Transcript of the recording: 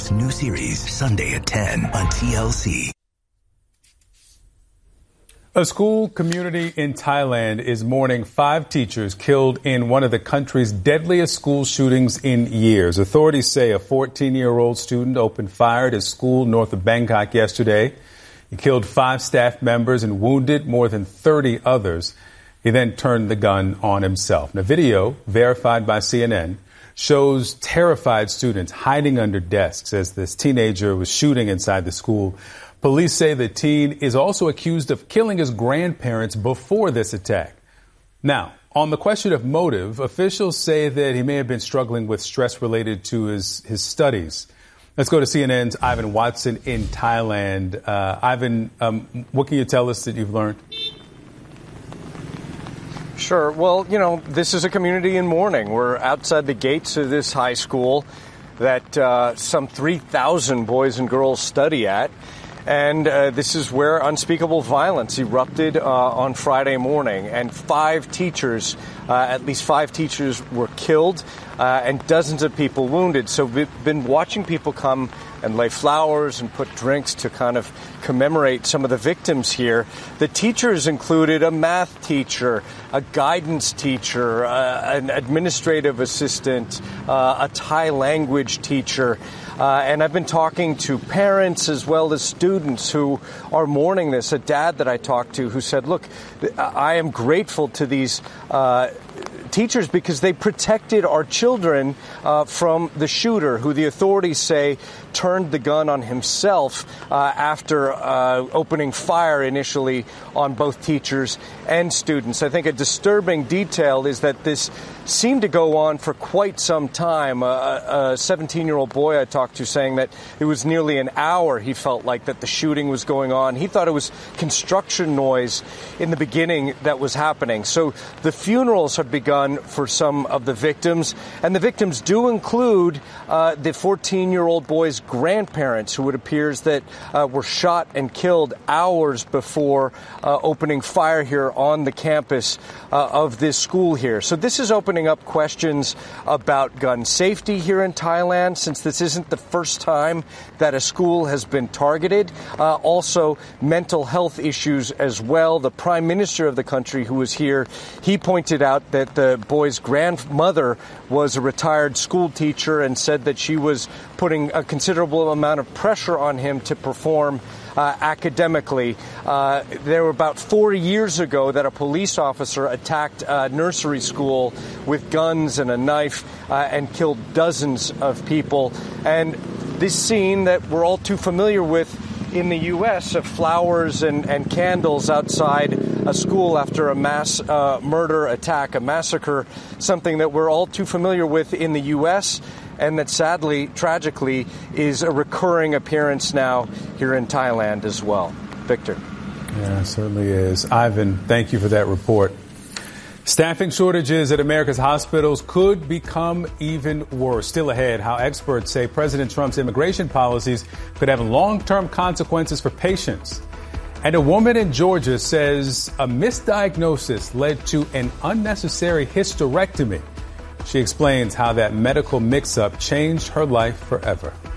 Network's new series, Sunday at 10 on TLC. A school community in Thailand is mourning 5 teachers killed in one of the country's deadliest school shootings in years. Authorities say a 14-year-old student opened fire at his school north of Bangkok yesterday. He killed 5 staff members and wounded more than 30 others. He then turned the gun on himself. Now, video verified by CNN shows terrified students hiding under desks as this teenager was shooting inside the school. Police say the teen is also accused of killing his grandparents before this attack. Now, on the question of motive, officials say that he may have been struggling with stress related to his studies. Let's go to CNN's Ivan Watson in Thailand. Ivan, what can you tell us that you've learned? Sure. Well, this is a community in mourning. We're outside the gates of this high school that some 3,000 boys and girls study at. And this is where unspeakable violence erupted on Friday morning. And 5 teachers, at least 5 teachers were killed and dozens of people wounded. So we've been watching people come and lay flowers and put drinks to kind of commemorate some of the victims here. The teachers included a math teacher, a guidance teacher, an administrative assistant, a Thai language teacher. And I've been talking to parents as well as students who are mourning this. A dad that I talked to who said, look, I am grateful to these teachers because they protected our children from the shooter, who the authorities say turned the gun on himself after opening fire initially on both teachers and students. I think a disturbing detail is that this seemed to go on for quite some time. A 17-year-old boy I talked to saying that it was nearly an hour he felt like that the shooting was going on. He thought it was construction noise in the beginning that was happening. So the funerals have begun for some of the victims, and the victims do include the 14-year-old boy's grandparents, who it appears that were shot and killed hours before opening fire here on the campus of this school here. So this is opening up questions about gun safety here in Thailand, since this isn't the first time that a school has been targeted. Also, mental health issues as well. The Prime Minister of the country, who was here, he pointed out that the boy's grandmother was a retired school teacher and said that she was putting a considerable amount of pressure on him to perform academically. There were about 4 years ago that a police officer attacked a nursery school with guns and a knife and killed dozens of people. And this scene that we're all too familiar with in the U.S. of flowers and candles outside a school after a mass murder attack, a massacre, something that we're all too familiar with in the U.S., and that sadly, tragically, is a recurring appearance now here in Thailand as well. Victor. Yeah, it certainly is. Ivan, thank you for that report. Staffing shortages at America's hospitals could become even worse. Still ahead, how experts say President Trump's immigration policies could have long-term consequences for patients. And a woman in Georgia says a misdiagnosis led to an unnecessary hysterectomy. She explains how that medical mix-up changed her life forever.